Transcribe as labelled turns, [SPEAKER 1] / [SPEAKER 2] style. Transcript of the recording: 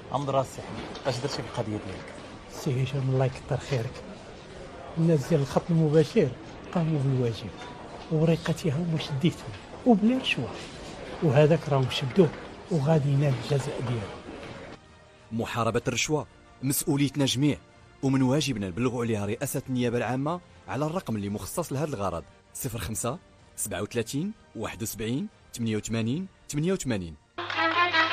[SPEAKER 1] عمد راسي حبيبي، اش درتي في القضيه ديالك؟
[SPEAKER 2] سي هشام الله يكثر خيرك. الناس ديال الخط المباشر قاموا بالواجب ووريقتها هما شديتهم وبلا رشوه، وهذاك راهم شدوه وغادي ينال الجزاء ديالو.
[SPEAKER 3] محاربة الرشوة مسؤوليتنا جميع، ومن واجبنا نبلغوا عليها رئاسة النيابة العامة على الرقم اللي مخصص لهذا الغرض: 05 37 71 88 88.